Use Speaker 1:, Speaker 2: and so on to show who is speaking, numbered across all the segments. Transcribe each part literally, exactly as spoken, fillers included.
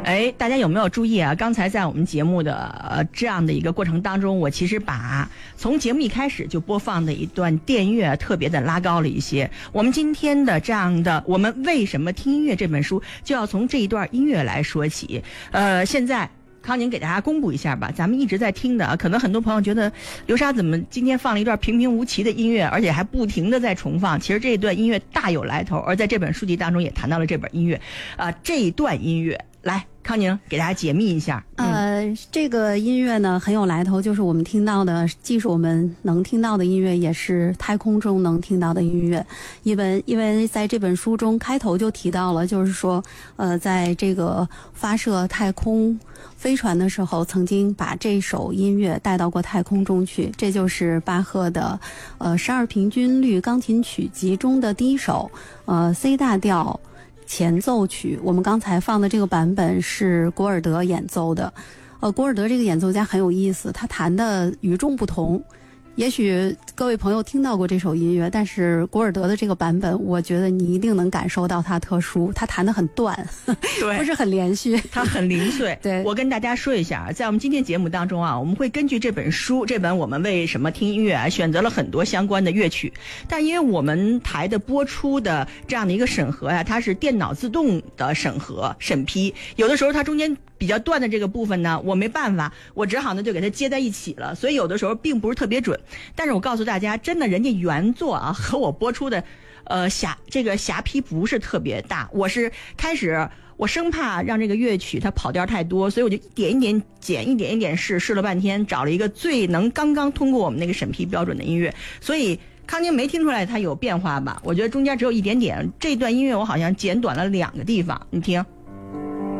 Speaker 1: 哎，大家有没有注意啊？刚才在我们节目的呃这样的一个过程当中，我其实把从节目一开始就播放的一段电乐特别的拉高了一些。我们今天的这样的我们为什么听音乐这本书，就要从这一段音乐来说起。呃，现在康宁给大家公布一下吧，咱们一直在听的，可能很多朋友觉得刘莎怎么今天放了一段平平无奇的音乐，而且还不停的在重放。其实这一段音乐大有来头，而在这本书籍当中也谈到了这本音乐。啊、呃，这一段音乐，来，康宁给大家解密一下。
Speaker 2: 嗯、呃，这个音乐呢很有来头，就是我们听到的，既是我们能听到的音乐，也是太空中能听到的音乐。因为因为在这本书中开头就提到了，就是说，呃，在这个发射太空飞船的时候，曾经把这首音乐带到过太空中去。这就是巴赫的呃十二平均律钢琴曲集中的第一首呃 C 大调前奏曲。我们刚才放的这个版本是古尔德演奏的。呃，古尔德这个演奏家很有意思，他弹的与众不同。也许各位朋友听到过这首音乐，但是古尔德的这个版本，我觉得你一定能感受到它特殊，他弹得很断，对，不是很连续，
Speaker 1: 它很零碎。
Speaker 2: 对，
Speaker 1: 我跟大家说一下，在我们今天节目当中啊，我们会根据这本书，这本我们为什么听音乐啊，选择了很多相关的乐曲，但因为我们台的播出的这样的一个审核呀、啊，它是电脑自动的审核审批，有的时候它中间比较断的这个部分呢，我没办法，我只好呢就给它接在一起了，所以有的时候并不是特别准。但是我告诉大家，真的人家原作啊和我播出的呃瑕这个瑕疵不是特别大。我是开始我生怕让这个乐曲它跑调太多，所以我就一点一点剪，一点一点试，试了半天，找了一个最能刚刚通过我们那个审批标准的音乐。所以康宁没听出来它有变化吧？我觉得中间只有一点点，这段音乐我好像剪短了两个地方，你听。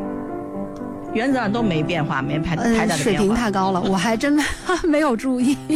Speaker 1: 原则上都没变化，没太太大的变化。
Speaker 2: 呃、水平太高了，我还真没有注意。